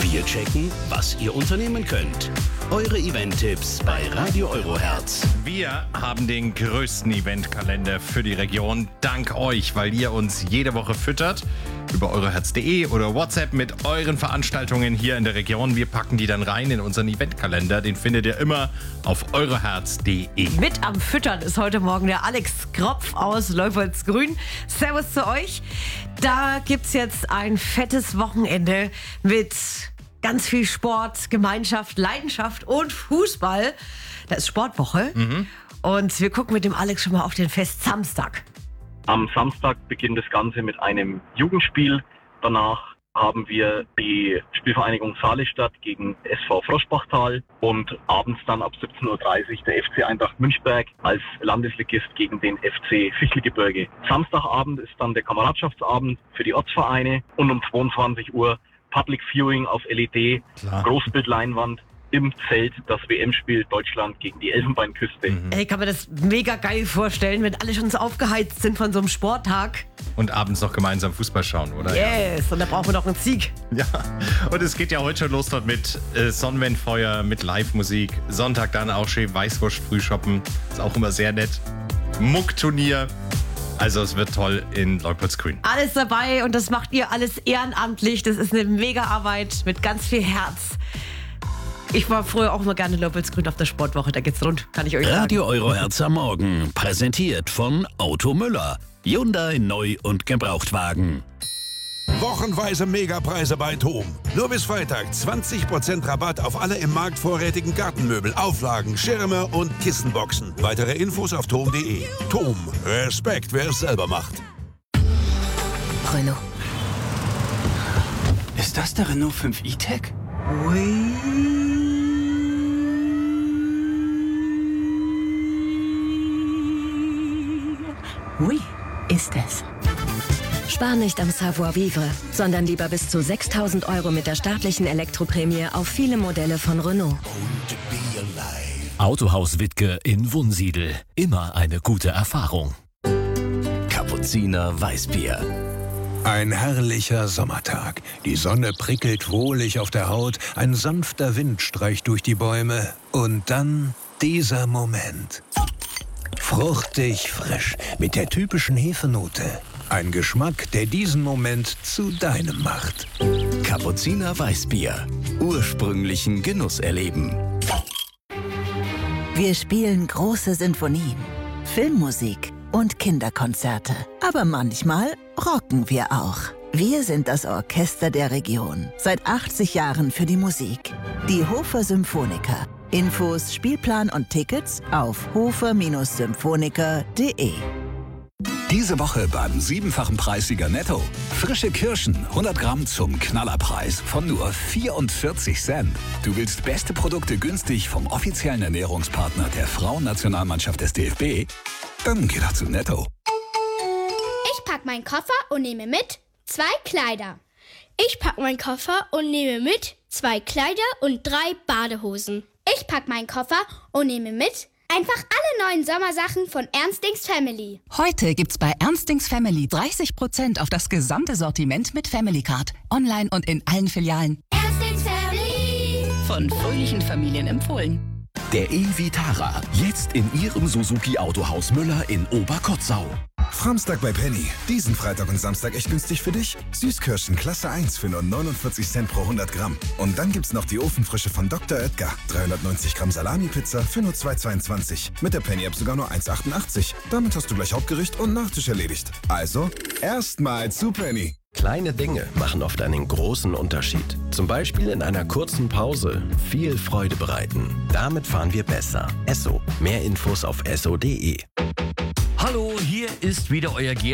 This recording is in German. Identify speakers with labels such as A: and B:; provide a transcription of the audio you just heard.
A: Wir checken, was ihr unternehmen könnt. Eure Event-Tipps bei Radio Eurohertz.
B: Wir haben den größten Eventkalender für die Region. Dank euch, weil ihr uns jede Woche füttert. Über eurohertz.de oder WhatsApp mit euren Veranstaltungen hier in der Region. Wir packen die dann rein in unseren Eventkalender. Den findet ihr immer auf eurohertz.de.
C: Mit am Füttern ist heute Morgen der Alex Kropf aus Leupoldsgrün. Servus zu euch. Da gibt's jetzt ein fettes Wochenende mit ganz viel Sport, Gemeinschaft, Leidenschaft und Fußball. Da ist Sportwoche. Und wir gucken mit dem Alex schon mal auf den Fest Samstag.
D: Am Samstag beginnt das Ganze mit einem Jugendspiel. Danach haben wir die Spielvereinigung Saalestadt gegen SV Froschbachtal und abends dann ab 17:30 Uhr der FC Eintracht Münchberg als Landesligist gegen den FC Fichtelgebirge. Samstagabend ist dann der Kameradschaftsabend für die Ortsvereine und um 22 Uhr Public Viewing auf LED, Großbildleinwand im Zelt, das WM-Spiel Deutschland gegen die Elfenbeinküste.
C: Ich kann mir das mega geil vorstellen, wenn alle schon so aufgeheizt sind von so einem Sporttag.
B: Und abends noch gemeinsam Fußball schauen, oder?
C: Yes, und da brauchen wir noch einen Sieg.
B: Ja, und es geht ja heute schon los dort mit Sonnenwendfeuer, mit Live-Musik. Sonntag dann auch schön Weißwurst frühshoppen. Ist auch immer sehr nett. Muckturnier. Also es wird toll in Leupoldsgrün.
C: Alles dabei und das macht ihr alles ehrenamtlich. Das ist eine mega Arbeit mit ganz viel Herz. Ich war früher auch immer gerne in Leupoldsgrün auf der Sportwoche. Da geht's rund, kann ich euch sagen.
A: Radio Eurohertz am Morgen. Präsentiert von Auto Müller. Hyundai Neu- und Gebrauchtwagen.
E: Wochenweise Megapreise bei TOM. Nur bis Freitag 20% Rabatt auf alle im Markt vorrätigen Gartenmöbel, Auflagen, Schirme und Kissenboxen. Weitere Infos auf tom.de. TOM. Respekt, wer es selber macht.
F: Renault. Ist das der Renault 5 E-Tech?
G: Oui, ist es.
H: Spar nicht am Savoir-vivre, sondern lieber bis zu 6.000 € mit der staatlichen Elektroprämie auf viele Modelle von Renault.
I: Autohaus Wittke in Wunsiedel. Immer eine gute Erfahrung.
A: Kapuziner Weißbier.
E: Ein herrlicher Sommertag. Die Sonne prickelt wohlig auf der Haut, ein sanfter Wind streicht durch die Bäume und dann dieser Moment. Fruchtig frisch, mit der typischen Hefenote. Ein Geschmack, der diesen Moment zu deinem macht.
A: Kapuziner Weißbier. Ursprünglichen Genuss erleben.
G: Wir spielen große Sinfonien, Filmmusik und Kinderkonzerte. Aber manchmal rocken wir auch. Wir sind das Orchester der Region. Seit 80 Jahren für die Musik. Die Hofer Symphoniker. Infos, Spielplan und Tickets auf hofer-symphoniker.de.
J: Diese Woche beim 7-fachen Preissieger Netto. Frische Kirschen, 100 Gramm zum Knallerpreis von nur 44 Cent. Du willst beste Produkte günstig vom offiziellen Ernährungspartner der Frauennationalmannschaft des DFB? Dann geh doch zu Netto.
K: Ich pack meinen Koffer und nehme mit 2 Kleider. Ich pack meinen Koffer und nehme mit 2 Kleider und 3 Badehosen. Ich pack meinen Koffer und nehme mit einfach alle neuen Sommersachen von Ernstings Family.
L: Heute gibt's bei Ernstings Family 30% auf das gesamte Sortiment mit Family Card. Online und in allen Filialen.
K: Ernstings Family.
L: Von fröhlichen Familien empfohlen.
I: Der e-Vitara. Jetzt in Ihrem Suzuki Autohaus Müller in Oberkotzau.
M: Samstag bei Penny. Diesen Freitag und Samstag echt günstig für dich. Süßkirschen Klasse 1 für nur 49 Cent pro 100 Gramm. Und dann gibt's noch die Ofenfrische von Dr. Oetker. 390 Gramm Salami-Pizza für nur 2,22. Mit der Penny-App sogar nur 1,88. Damit hast du gleich Hauptgericht und Nachtisch erledigt. Also, erstmal zu Penny.
A: Kleine Dinge machen oft einen großen Unterschied. Zum Beispiel in einer kurzen Pause viel Freude bereiten. Damit fahren wir besser. Esso. Mehr Infos auf esso.de.
N: Hallo, hier ist wieder euer